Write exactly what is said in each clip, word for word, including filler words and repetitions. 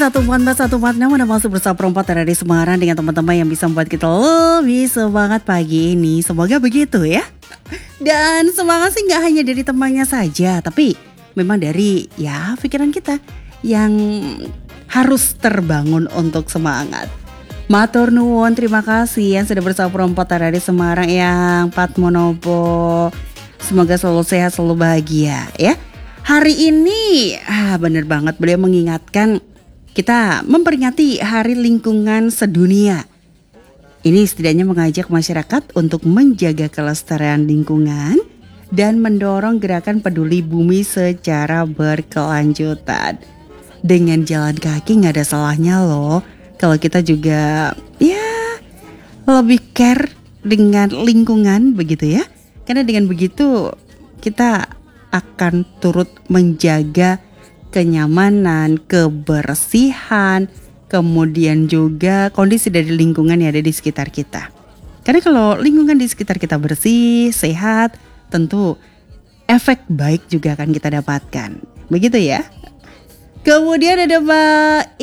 satu empat empat satu empat enam Anda masuk bersama Perempat dari Semarang dengan teman-teman yang bisa membuat kita lebih semangat pagi ini. Semoga begitu ya. Dan semangat sih gak hanya dari temannya saja, tapi memang dari ya pikiran kita yang harus terbangun untuk semangat. Matur nuwun, terima kasih yang sudah bersama Perempat dari Semarang yang Pat Monopo. Semoga selalu sehat, selalu bahagia ya. Hari ini ah bener banget beliau mengingatkan kita memperingati Hari Lingkungan Sedunia. Ini setidaknya mengajak masyarakat untuk menjaga kelestarian lingkungan dan mendorong gerakan peduli bumi secara berkelanjutan. Dengan jalan kaki gak ada salahnya loh kalau kita juga ya lebih care dengan lingkungan begitu ya. Karena dengan begitu kita akan turut menjaga kenyamanan, kebersihan, kemudian juga kondisi dari lingkungan yang ada di sekitar kita. Karena kalau lingkungan di sekitar kita bersih, sehat, tentu efek baik juga akan kita dapatkan. Begitu ya. Kemudian ada Mbak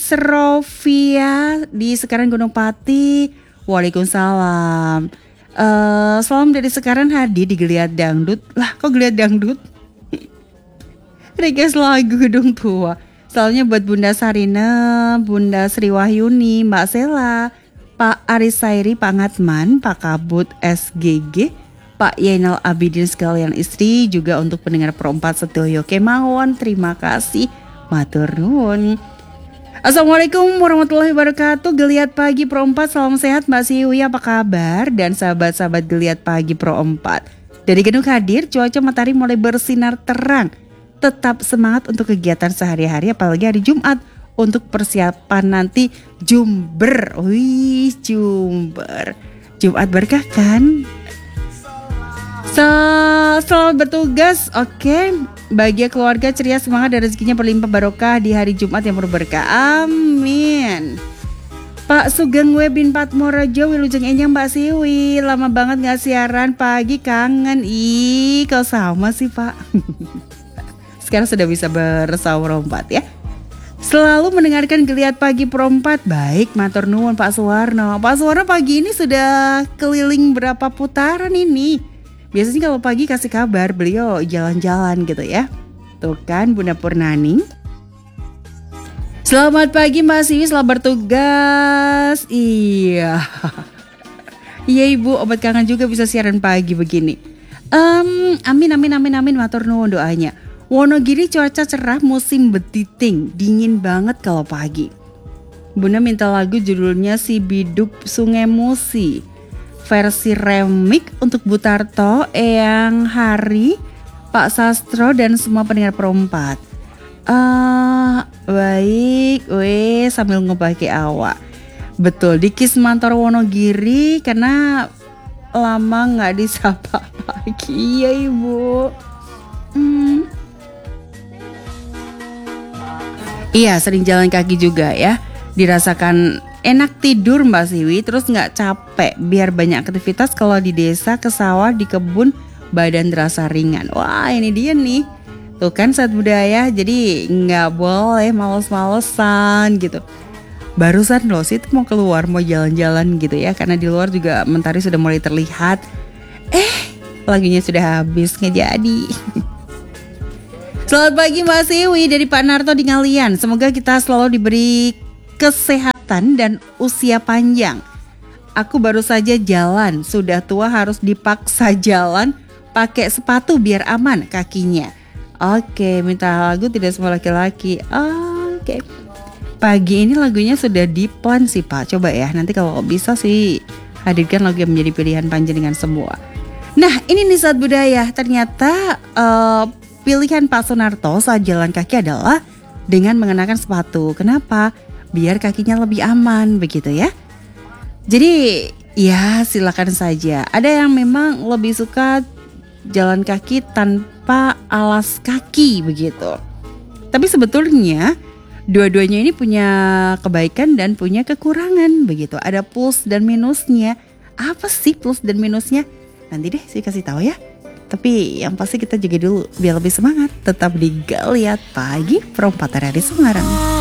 Isrofia di Sekarang Gunung Pati. Waalaikumsalam. Uh, salam dari Sekarang hadir di Geliat Dangdut. Lah kok Geliat Dangdut? Request lagu Gedung Tua. Soalnya buat Bunda Sarina, Bunda Sri Wahyuni, Mbak Sela, Pak Aris Sairi, Pak Ngatman, Pak Kabut S G G, Pak Yainal Abidin sekalian istri, juga untuk pendengar Perempat Setioyo Kemawon. Terima kasih, matur nuwun. Assalamualaikum warahmatullahi wabarakatuh. Geliat pagi Perempat, salam sehat Mbak Siwi, apa kabar? Dan sahabat-sahabat Geliat pagi Perempat. Dari Gedung Hadir, cuaca matahari mulai bersinar terang. Tetap semangat untuk kegiatan sehari-hari, apalagi hari Jumat untuk persiapan nanti Jumber. Wih, Jumber. Jumat berkah kan? So, selamat bertugas. Oke, bahagia keluarga, ceria, semangat dan rezekinya berlimpah barokah di hari Jumat yang berberkah. Amin. Pak Sugeng Webin Patmorejo, Wilujeng Enyang Mbak Siwi. Lama banget gak siaran pagi, kangen. Ih, kau sama sih Pak. Sekarang sudah bisa bersama Perempat ya. Selalu mendengarkan Geliat pagi Perempat. Baik, matur nuwun Pak Suwarno. Pak Suwarno pagi ini sudah keliling berapa putaran ini? Biasanya kalau pagi kasih kabar beliau jalan-jalan gitu ya. Tuh kan Bunda Purnani. Selamat pagi Mbak Siwi, selamat bertugas. Iya. Iya Ibu, obat kangen juga bisa siaran pagi begini. Um, amin amin amin amin, matur nuwun doanya. Wonogiri cuaca cerah musim betiting, dingin banget kalau pagi. Bunda minta lagu judulnya Si Biduk Sungai Musi, versi remix untuk Butarto, Eyang Hari, Pak Sastro dan semua pendengar Perempat. Ah, uh, baik, weh sambil ngebaki awak. Betul, di Kismantor Wonogiri karena lama nggak disapa lagi. Iya Ibu. Hmm. Iya, sering jalan kaki juga ya. Dirasakan enak tidur Mbak Siwi, terus gak capek. Biar banyak aktivitas kalau di desa, ke sawah, di kebun, badan terasa ringan. Wah ini dia nih. Tuh kan saat budaya, jadi gak boleh males-malesan gitu. Barusan loh sih mau keluar, mau jalan-jalan gitu ya. Karena di luar juga mentari sudah mulai terlihat. Eh, lagunya sudah habis, gak jadi. Selamat pagi Mbak Siwi dari Pak Narto di Ngalian. Semoga kita selalu diberi kesehatan dan usia panjang. Aku baru saja jalan, sudah tua harus dipaksa jalan pakai sepatu biar aman kakinya. Oke, minta lagu tidak semua laki-laki. Oke. Pagi ini lagunya sudah di-plan sih Pak. Coba ya, nanti kalau bisa sih hadirkan lagu yang menjadi pilihan panjenengan semua. Nah, ini nih saat budaya. Ternyata uh, pilihan Pak Sunarto saat jalan kaki adalah dengan mengenakan sepatu. Kenapa? Biar kakinya lebih aman begitu ya. Jadi ya silakan saja. Ada yang memang lebih suka jalan kaki tanpa alas kaki begitu. Tapi sebetulnya dua-duanya ini punya kebaikan dan punya kekurangan begitu. Ada plus dan minusnya. Apa sih plus dan minusnya? Nanti deh saya kasih tahu ya. Tapi yang pasti kita juga dulu biar lebih semangat. Tetap di Geliat Pagi Perempat dari Semarang.